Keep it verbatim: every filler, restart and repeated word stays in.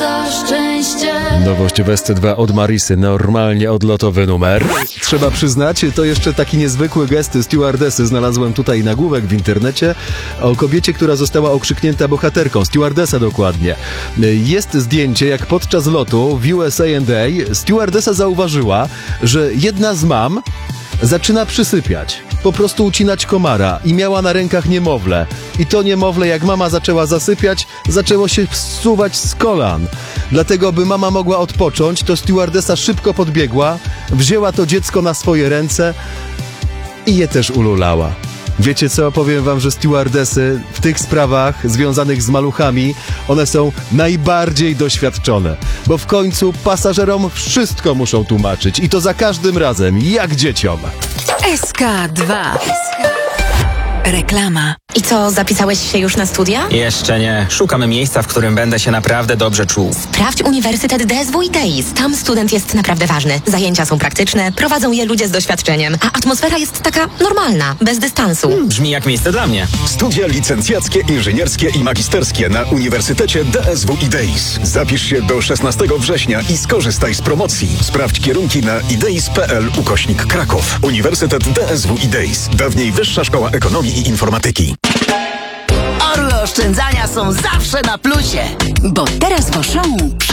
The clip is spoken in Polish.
wpada szczęście. Nowość w S C dwa od Marisy, normalnie odlotowy numer. Trzeba przyznać, to jeszcze taki niezwykły gest stewardessy. Znalazłem tutaj nagłówek w internecie o kobiecie, która została okrzyknięta bohaterką. Stewardessa dokładnie. Jest zdjęcie, jak podczas lotu w U S A and A stewardessa zauważyła, że jedna z mam zaczyna przysypiać, po prostu ucinać komara i miała na rękach niemowlę. I to niemowlę, jak mama zaczęła zasypiać, zaczęło się wsuwać z kolan. Dlatego, by mama mogła odpocząć, to stewardessa szybko podbiegła, wzięła to dziecko na swoje ręce i je też ululała. Wiecie co? Powiem wam, że stewardessy w tych sprawach związanych z maluchami, one są najbardziej doświadczone, bo w końcu pasażerom wszystko muszą tłumaczyć i to za każdym razem, jak dzieciom. S K dwa. Reklama. I co, zapisałeś się już na studia? Jeszcze nie. Szukamy miejsca, w którym będę się naprawdę dobrze czuł. Sprawdź Uniwersytet D S W i T I S. Tam student jest naprawdę ważny. Zajęcia są praktyczne, prowadzą je ludzie z doświadczeniem, a atmosfera jest taka normalna, bez dystansu. Hmm, brzmi jak miejsce dla mnie. Studia licencjackie, inżynierskie i magisterskie na Uniwersytecie D S W i T I S. Zapisz się do szesnastego września i skorzystaj z promocji. Sprawdź kierunki na ideis kropka p l ukośnik Kraków. Uniwersytet D S W i T I S. Dawniej Wyższa Szkoła Ekonomii i Informatyki. Orły oszczędzania są zawsze na plusie. Bo teraz w Auchan